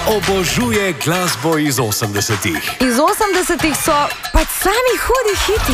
obožuje glasbo iz 80-ih. Iz 80-ih so pač sami hudi hiti.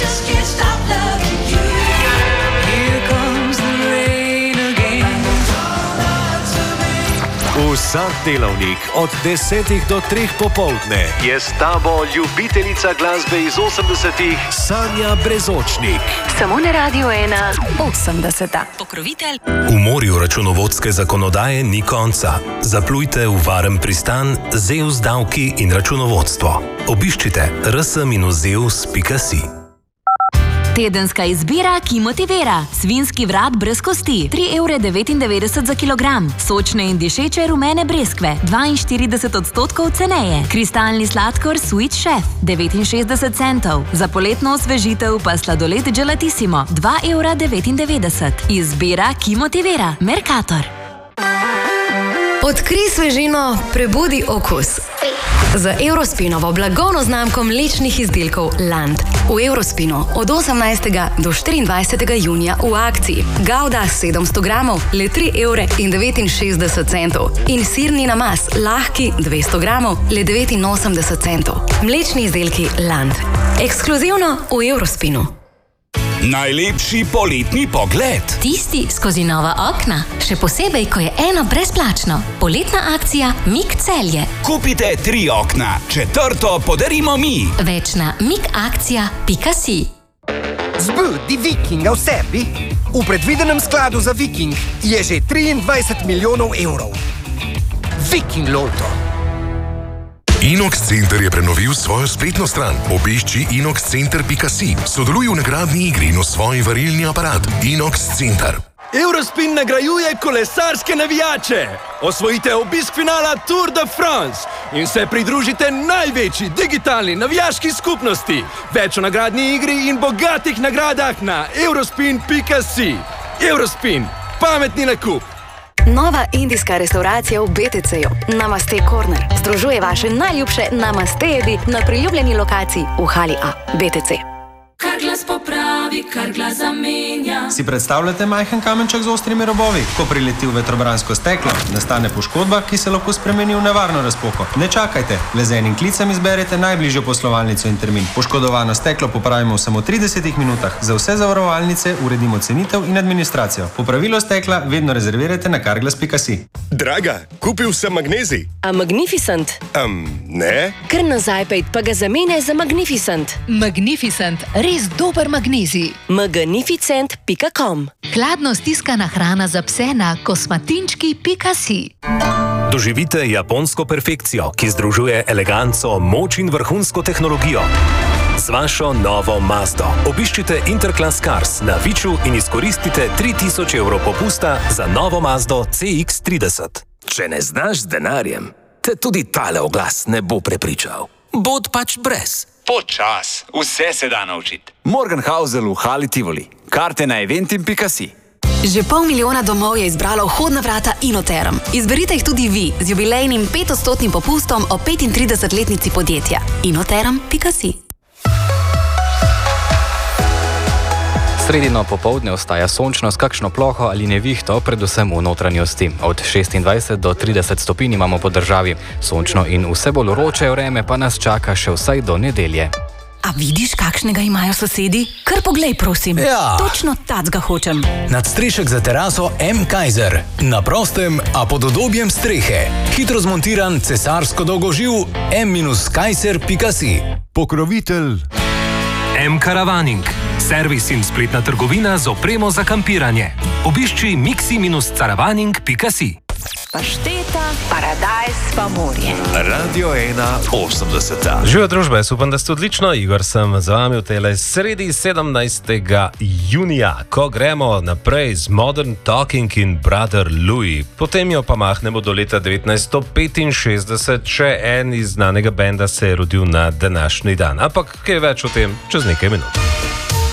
Vsak delavnik od 10 do 3 popoldne je s tabo ljubiteljica glasbe iz 80-ih Sanja Brezočnik. Samo na Radio 1 80. Pokrovitelj. V morju računovodske zakonodaje ni konca. Zaplujte v varen pristan Zeus davki in računovodstvo. Obiščite rs-zeus.si. Tedenska izbira, ki motivira. Svinjski vrat brez kosti, 3,99 € za kilogram. Sočne in dišeče rumene breskve, 42% ceneje. Kristalni sladkor Sweet Chef, 69 centov. Za poletno osvežitev pa sladoled Gelatissimo, 2,99 €. Izbira, ki motivira. Mercator. Odkrij svežino, prebudi okus. Z Eurospinovo blagovno znamko mlečnih izdelkov Land. V Eurospinu od 18. do 24. junija v akciji Gouda 700 gramov le 3,69 €. In sirni namaz lahki 200 gramov le 89 centov. Mlečni izdelki Land. Ekskluzivno v Eurospinu. Najlepši poletni pogled. Tisti skozi nova okna. Še posebej, ko je eno brezplačno. Poletna akcija Mik Celje. Kupite 3 okna, 4. podarimo mi. Več na mikakcija.si. Zbudi Vikinga v sebi. V predvidenem skladu za Viking je že 23 milijonov evrov. Viking Lotto. Inox Center je prenovil svojo spletno stran. Obišči inoxcenter.si. Sodeluj v nagradni igri in osvoji varilni aparat. Inox Center. Eurospin nagrajuje kolesarske navijače. Osvojite obisk finala Tour de France in se pridružite največji digitalni navijaški skupnosti. Več o nagradni igri in bogatih nagradah na eurospin.si. Eurospin. Pametni nakup. Nova indijska restauracija v BTC-ju, Namaste Corner, združuje vaše najljubše Namaste jedi na priljubljeni lokaciji v hali A, BTC. Kar glas popravi, kar glas zamenja. Si predstavljate majhen kamenček z ostrimi robovi? Ko prileti v vetrobransko steklo, nastane poškodba, ki se lahko spremeni v nevarno razpoko. Ne čakajte, le z enim klicem izberete najbližjo poslovalnico in termin. Poškodovano steklo popravimo v samo 30 minutah. Za vse zavarovalnice uredimo cenitev in administracijo. Popravilo stekla vedno rezervirajte na carglass.si. Draga, kupil sem magnezij. A Magnificent? Ne. Kar nazaj pejt, pa ga zamenjaj za Magnificent. Magnificent, res dober magnezij. Magnificent.com. Hladno stiskana hrana za pse na kosmatinčki.si. Doživite japonsko perfekcijo, ki združuje eleganco, moč in vrhunsko tehnologijo. Z vašo novo Mazdo obiščite Interclass Cars na Viču in izkoristite 3000 € popusta za novo Mazdo CX-30. Če ne znaš z denarjem, te tudi tale oglas ne bo prepričal. Bod pač brez. Počas, vse se da naučiti. Morgenhausel v Hali Tivoli. Karte na eventim.si. Že 500 000 domov je izbralo vhodna vrata Inoterm. Izberite jih tudi vi z jubilejnim 5% popustom o 35-letnici podjetja. Inoterm.si. Sredino popoldne ostaja sončno s kakšno ploho ali nevihto, predvsem v notranjosti. Od 26 do 30 stopinj imamo po državi. Sončno in vse bolj vroče vreme pa nas čaka še vsaj do nedelje. A vidiš, kakšnega imajo sosedi? Kar poglej, prosim. Ja. Točno tacga hočem. Nadstrešek za teraso M. Kaiser. Na prostem, a pod udobjem strehe. Hitro zmontiran cesarsko dolgoživ m-kaiser.si. Pokrovitelj M. Caravaning. Servis in spletna trgovina z opremo za kampiranje. Obišči mixi-caravaning.si. Pašteta, paradajz pa morje. Radio 1 80. Živijo družbe, jaz upam, da ste odlično. Igor sem z vami v tele sredi 17. junija, ko gremo naprej z Modern Talking in Brother Louis. Potem jo pa mahnemo do leta 1965, še en iz znanega benda se je rodil na današnji dan. Ampak kaj več o tem čez nekaj minut.